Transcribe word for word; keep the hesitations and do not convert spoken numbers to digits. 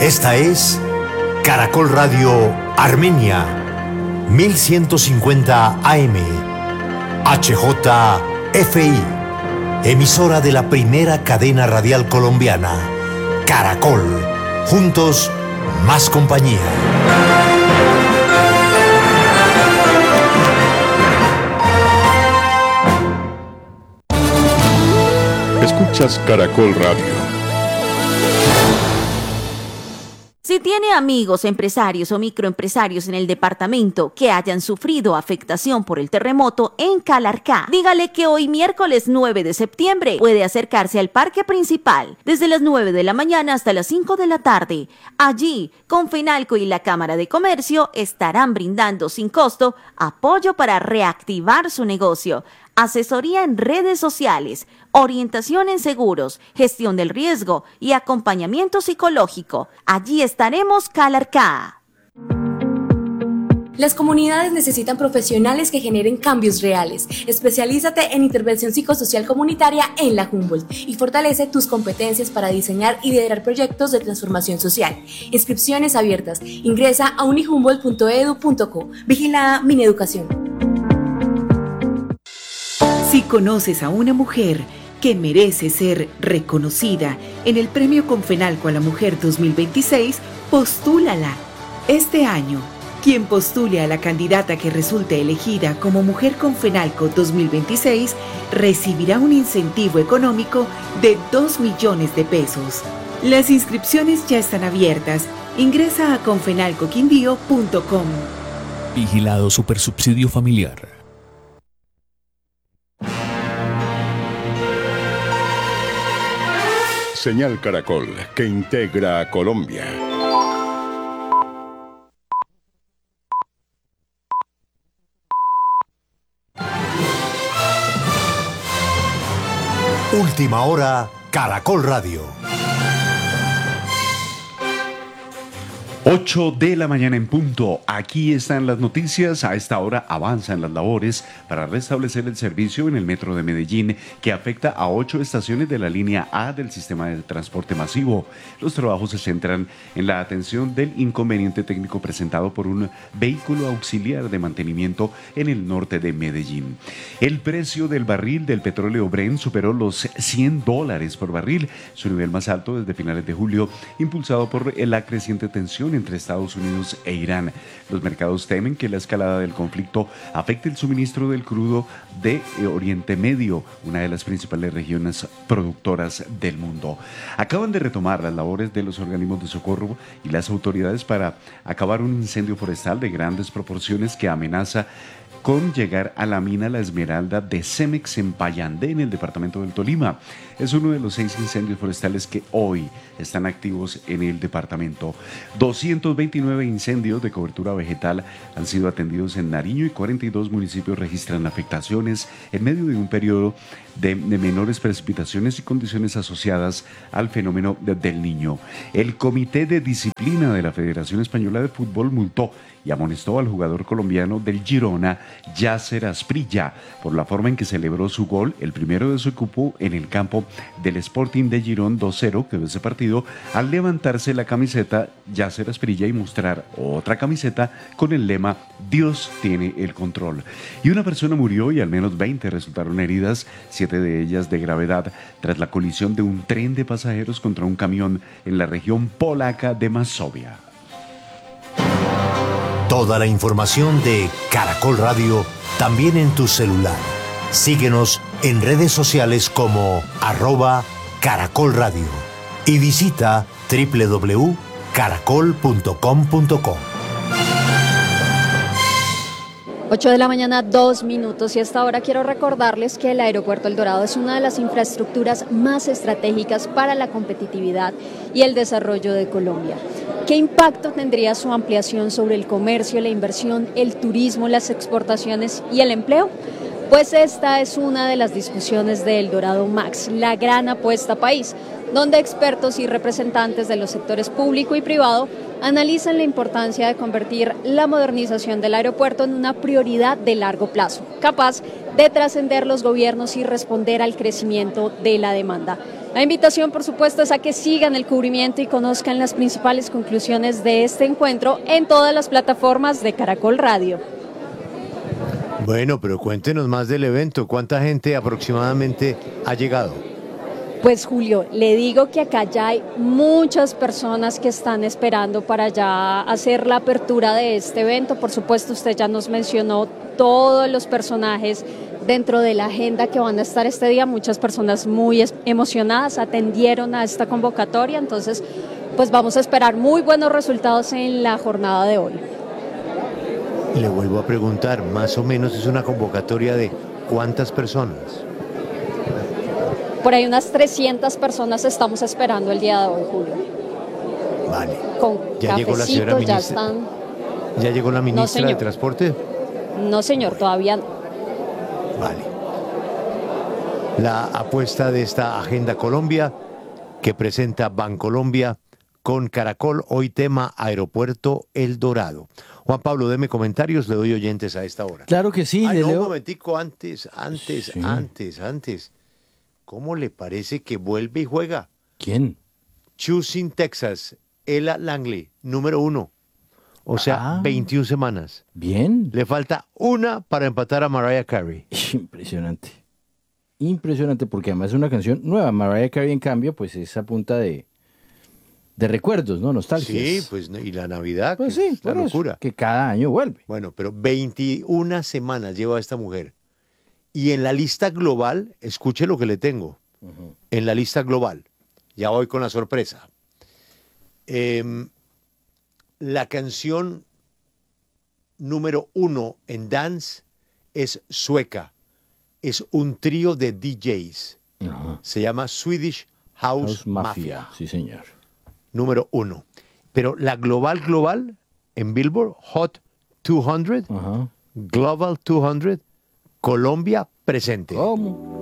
Esta es Caracol Radio Armenia, mil ciento cincuenta A M, H J F I, emisora de la primera cadena radial colombiana, Caracol. Juntos, más compañía. Escuchas Caracol Radio. Si tiene amigos, empresarios o microempresarios en el departamento que hayan sufrido afectación por el terremoto en Calarcá, dígale que hoy miércoles nueve de septiembre puede acercarse al parque principal desde las nueve de la mañana hasta las cinco de la tarde. Allí, Confenalco y la Cámara de Comercio estarán brindando sin costo apoyo para reactivar su negocio, asesoría en redes sociales, orientación en seguros, gestión del riesgo y acompañamiento psicológico. Allí estaremos, Calarcá. Las comunidades necesitan profesionales que generen cambios reales. Especialízate en intervención psicosocial comunitaria en la Humboldt y fortalece tus competencias para diseñar y liderar proyectos de transformación social. Inscripciones abiertas. Ingresa a unihumboldt punto edu punto co. Vigilada Mineducación. Si conoces a una mujer que merece ser reconocida en el Premio Confenalco a la Mujer dos mil veintiséis, postúlala. Este año, quien postule a la candidata que resulte elegida como Mujer Confenalco dos mil veintiséis recibirá un incentivo económico de dos millones de pesos. Las inscripciones ya están abiertas. Ingresa a confenalco quindío punto com. Vigilado Supersubsidio Familiar. Señal Caracol, que integra a Colombia. Última hora, Caracol Radio. ocho de la mañana en punto. Aquí están las noticias. A esta hora avanzan las labores para restablecer el servicio en el metro de Medellín, que afecta a ocho estaciones de la línea A del sistema de transporte masivo. Los trabajos se centran en la atención del inconveniente técnico presentado por un vehículo auxiliar de mantenimiento en el norte de Medellín. El precio del barril del petróleo Brent superó los cien dólares por barril, su nivel más alto desde finales de julio, impulsado por la creciente tensión entre Estados Unidos e Irán. Los mercados temen que la escalada del conflicto afecte el suministro del crudo de Oriente Medio, una de las principales regiones productoras del mundo. Acaban de retomar las labores de los organismos de socorro y las autoridades para acabar un incendio forestal de grandes proporciones que amenaza con llegar a la mina La Esmeralda de Cemex en Payandé, en el departamento del Tolima. Es uno de los seis incendios forestales que hoy están activos en el departamento. doscientos veintinueve incendios de cobertura vegetal han sido atendidos en Nariño y cuarenta y dos municipios registran afectaciones en medio de un periodo de, de menores precipitaciones y condiciones asociadas al fenómeno de, del Niño. El Comité de Disciplina de la Federación Española de Fútbol multó y amonestó al jugador colombiano del Girona, Yasser Asprilla, por la forma en que celebró su gol, el primero de su equipo, en el campo del Sporting de Girón. Dos cero quedó ese partido al levantarse la camiseta Yasser Asprilla y mostrar otra camiseta con el lema Dios tiene el control. Y una persona murió y al menos veinte resultaron heridas, siete de ellas de gravedad, tras la colisión de un tren de pasajeros contra un camión en la región polaca de Mazovia. Toda la información de Caracol Radio también en tu celular. Síguenos en redes sociales como arroba Caracol Radio y visita doble u doble u doble u punto caracol punto com punto co. ocho de la mañana, dos minutos, y hasta ahora quiero recordarles que el Aeropuerto El Dorado es una de las infraestructuras más estratégicas para la competitividad y el desarrollo de Colombia. ¿Qué impacto tendría su ampliación sobre el comercio, la inversión, el turismo, las exportaciones y el empleo? Pues esta es una de las discusiones de El Dorado Max, la gran apuesta país, donde expertos y representantes de los sectores público y privado analizan la importancia de convertir la modernización del aeropuerto en una prioridad de largo plazo, capaz de trascender los gobiernos y responder al crecimiento de la demanda. La invitación, por supuesto, es a que sigan el cubrimiento y conozcan las principales conclusiones de este encuentro en todas las plataformas de Caracol Radio. Bueno, pero cuéntenos más del evento. ¿Cuánta gente aproximadamente ha llegado? Pues Julio, le digo que acá ya hay muchas personas que están esperando para ya hacer la apertura de este evento. Por supuesto, usted ya nos mencionó todos los personajes dentro de la agenda que van a estar este día. Muchas personas muy emocionadas atendieron a esta convocatoria, entonces pues vamos a esperar muy buenos resultados en la jornada de hoy. Le vuelvo a preguntar, más o menos es una convocatoria de ¿cuántas personas? Por ahí unas trescientas personas estamos esperando el día de hoy, Julio. Vale. Con ¿Ya llegó la señora cafecitos, ya ministra? están... ¿Ya llegó la ministra señor. de Transporte? No, señor, todavía no. Vale. La apuesta de esta Agenda Colombia que presenta Bancolombia con Caracol, hoy tema Aeropuerto El Dorado. Juan Pablo, deme comentarios, le doy oyentes a esta hora. Claro que sí, Ay, le no, leo. un momentico, antes, antes, Sí. antes, antes. ¿Cómo le parece que vuelve y juega? ¿Quién? Choosing Texas, Ella Langley, número uno. O sea, Ah. veintiuna semanas. Bien. Le falta una para empatar a Mariah Carey. Impresionante. Impresionante, porque además es una canción nueva. Mariah Carey, en cambio, pues es a punta de, de recuerdos, ¿no? Nostalgias. Sí, pues, y la Navidad, Pues que sí, es la por eso, locura. que cada año vuelve. Bueno, pero veintiuna semanas lleva esta mujer. Y en la lista global, escuche lo que le tengo. Uh-huh. En la lista global, ya voy con la sorpresa. Eh, la canción número uno en dance es sueca. Es un trío de D Js. Uh-huh. Se llama Swedish House, House Mafia. Mafia. Sí, señor. Número uno. Pero la global global en Billboard Hot doscientos, uh-huh. Global doscientos, Colombia presente. ¿Cómo?